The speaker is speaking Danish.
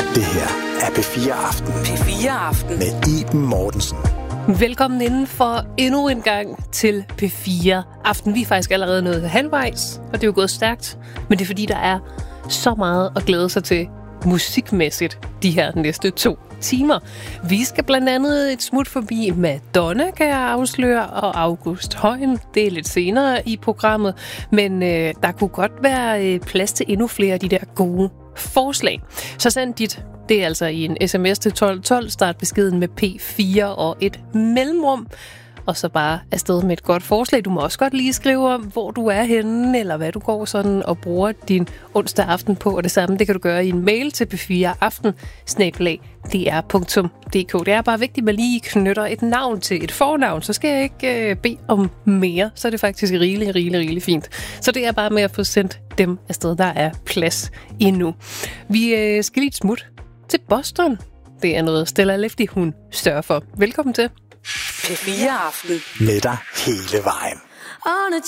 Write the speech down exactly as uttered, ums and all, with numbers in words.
Det her er P fire Aften. P fire Aften. Med Iben Mortensen. Velkommen inden for endnu en gang til P fire Aften. Vi er faktisk allerede nået halvvejs, og det er jo gået stærkt. Men det er fordi, der er så meget at glæde sig til musikmæssigt de her næste to timer. Vi skal blandt andet et smut forbi Madonna, kan jeg afsløre, og August Højen. Det er lidt senere i programmet, men øh, der kunne godt være øh, plads til endnu flere af de der gode forslag. Så send dit, det er altså i en sms til tolv tolv, start beskeden med P fire og et mellemrum, og så bare afsted med et godt forslag. Du må også godt lige skrive om, hvor du er henne, eller hvad du går sådan og bruger din onsdag aften på, og det samme, det kan du gøre i en mail til p fire aften snabel-a d r punktum d k. Det er bare vigtigt, at man lige knytter et navn til et fornavn, så skal jeg ikke øh, bede om mere, så er det faktisk rigeligt, rigeligt, rigeligt fint. Så det er bare med at få sendt dem afsted, der er plads endnu. Vi øh, skal lige et smut til Boston. Det er noget Stella Lefty, hun sørger for. Velkommen til P fire Aften. Med dig hele vejen. On a